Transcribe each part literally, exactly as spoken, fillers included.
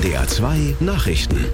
N D R zwei Nachrichten.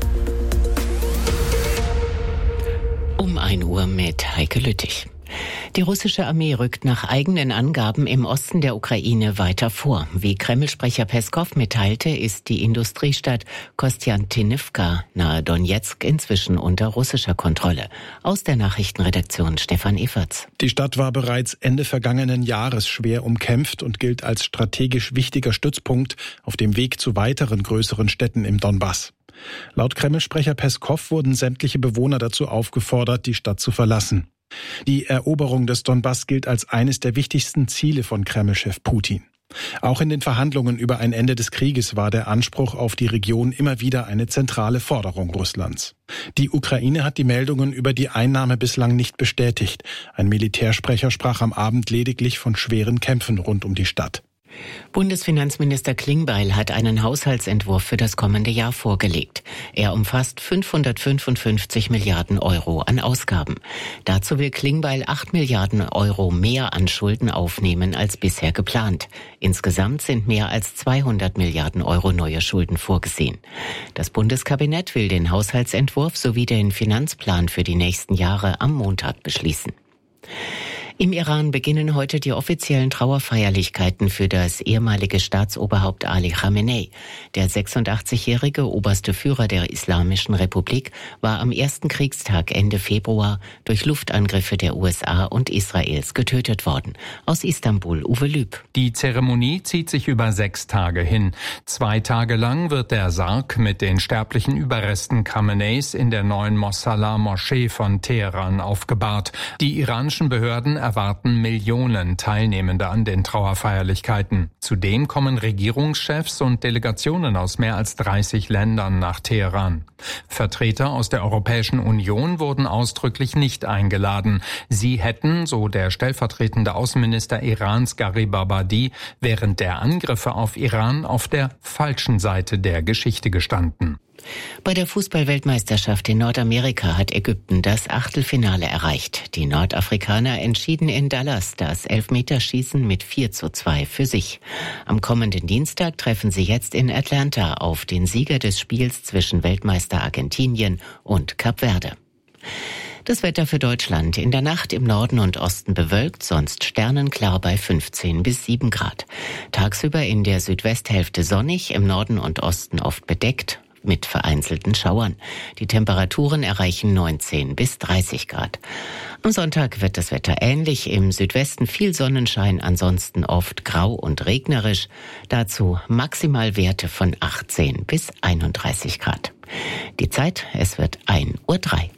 Um ein Uhr mit Heike Lüttich. Die russische Armee rückt nach eigenen Angaben im Osten der Ukraine weiter vor. Wie Kreml-Sprecher Peskow mitteilte, ist die Industriestadt Kostjantinivka nahe Donezk inzwischen unter russischer Kontrolle. Aus der Nachrichtenredaktion Stefan Everts. Die Stadt war bereits Ende vergangenen Jahres schwer umkämpft und gilt als strategisch wichtiger Stützpunkt auf dem Weg zu weiteren größeren Städten im Donbass. Laut Kreml-Sprecher Peskow wurden sämtliche Bewohner dazu aufgefordert, die Stadt zu verlassen. Die Eroberung des Donbass gilt als eines der wichtigsten Ziele von Kreml-Chef Putin. Auch in den Verhandlungen über ein Ende des Krieges war der Anspruch auf die Region immer wieder eine zentrale Forderung Russlands. Die Ukraine hat die Meldungen über die Einnahme bislang nicht bestätigt. Ein Militärsprecher sprach am Abend lediglich von schweren Kämpfen rund um die Stadt. Bundesfinanzminister Klingbeil hat einen Haushaltsentwurf für das kommende Jahr vorgelegt. Er umfasst fünfhundertfünfundfünfzig Milliarden Euro an Ausgaben. Dazu will Klingbeil acht Milliarden Euro mehr an Schulden aufnehmen als bisher geplant. Insgesamt sind mehr als zweihundert Milliarden Euro neue Schulden vorgesehen. Das Bundeskabinett will den Haushaltsentwurf sowie den Finanzplan für die nächsten Jahre am Montag beschließen. Im Iran beginnen heute die offiziellen Trauerfeierlichkeiten für das ehemalige Staatsoberhaupt Ali Khamenei. Der sechsundachtzig-jährige oberste Führer der Islamischen Republik war am ersten Kriegstag Ende Februar durch Luftangriffe der U S A und Israels getötet worden. Aus Istanbul Uwe Lüb. Die Zeremonie zieht sich über sechs Tage hin. Zwei Tage lang wird der Sarg mit den sterblichen Überresten Khameneis in der neuen Mossallah-Moschee von Teheran aufgebahrt. Die iranischen Behörden erwarten Millionen Teilnehmende an den Trauerfeierlichkeiten. Zudem kommen Regierungschefs und Delegationen aus mehr als dreißig Ländern nach Teheran. Vertreter aus der Europäischen Union wurden ausdrücklich nicht eingeladen. Sie hätten, so der stellvertretende Außenminister Irans Garibabadi, während der Angriffe auf Iran auf der falschen Seite der Geschichte gestanden. Bei der Fußball-Weltmeisterschaft in Nordamerika hat Ägypten das Achtelfinale erreicht. Die Nordafrikaner entschieden in Dallas das Elfmeterschießen mit vier zu zwei für sich. Am kommenden Dienstag treffen sie jetzt in Atlanta auf den Sieger des Spiels zwischen Weltmeister Argentinien und Kap Verde. Das Wetter für Deutschland: in der Nacht im Norden und Osten bewölkt, sonst sternenklar bei fünfzehn bis sieben Grad. Tagsüber in der Südwesthälfte sonnig, im Norden und Osten oft bedeckt mit vereinzelten Schauern. Die Temperaturen erreichen neunzehn bis dreißig Grad. Am Sonntag wird das Wetter ähnlich, im Südwesten viel Sonnenschein, ansonsten oft grau und regnerisch. Dazu Maximalwerte von achtzehn bis einunddreißig Grad. Die Zeit, es wird ein Uhr drei.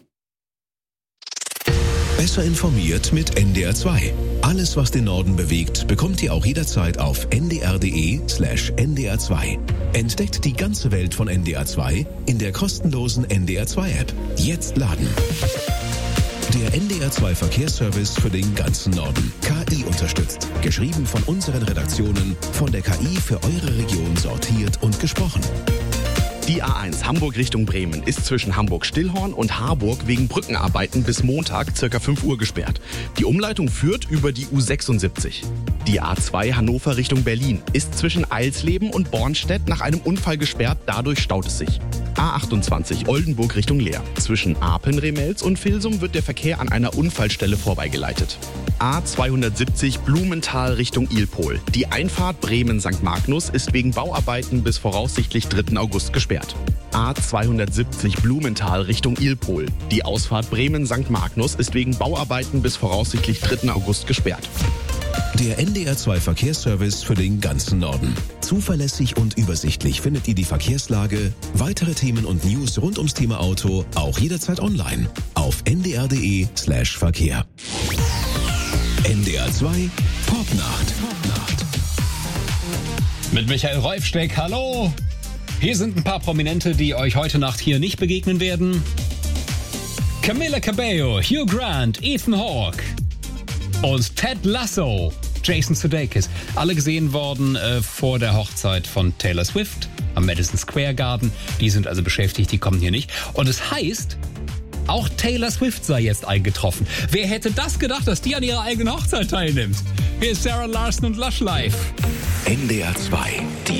Besser informiert mit N D R zwei. Alles, was den Norden bewegt, bekommt ihr auch jederzeit auf n d r punkt d e slash n d r zwei. Entdeckt die ganze Welt von N D R zwei in der kostenlosen N D R zwei App. Jetzt laden. Der N D R zwei Verkehrsservice für den ganzen Norden. K I unterstützt. Geschrieben von unseren Redaktionen, von der K I für eure Region sortiert und gesprochen. Die A eins Hamburg Richtung Bremen ist zwischen Hamburg-Stillhorn und Harburg wegen Brückenarbeiten bis Montag ca. fünf Uhr gesperrt. Die Umleitung führt über die U sechsundsiebzig. Die A zwei Hannover Richtung Berlin ist zwischen Eilsleben und Bornstedt nach einem Unfall gesperrt, dadurch staut es sich. A achtundzwanzig Oldenburg Richtung Leer. Zwischen Apen-Remelz und Vilsum wird der Verkehr an einer Unfallstelle vorbeigeleitet. A zweihundertsiebzig Blumenthal Richtung Ilpol. Die Einfahrt Bremen-Sankt Magnus ist wegen Bauarbeiten bis voraussichtlich dritten August gesperrt. A zweihundertsiebzig Blumenthal Richtung Ilpol. Die Ausfahrt Bremen-Sankt Magnus ist wegen Bauarbeiten bis voraussichtlich dritten August gesperrt. Der N D R zwei Verkehrsservice für den ganzen Norden. Zuverlässig und übersichtlich findet ihr die Verkehrslage, weitere Themen und News rund ums Thema Auto auch jederzeit online auf n d r punkt d e slash verkehr. N D R zwei Popnacht. Popnacht. Mit Michael Reufsteck, hallo! Hier sind ein paar Prominente, die euch heute Nacht hier nicht begegnen werden. Camila Cabello, Hugh Grant, Ethan Hawke und Ted Lasso, Jason Sudeikis. Alle gesehen worden äh, vor der Hochzeit von Taylor Swift am Madison Square Garden. Die sind also beschäftigt, die kommen hier nicht. Und es heißt, auch Taylor Swift sei jetzt eingetroffen. Wer hätte das gedacht, dass die an ihrer eigenen Hochzeit teilnimmt? Hier ist Sarah Larson und Lush Life. N D R zwei, die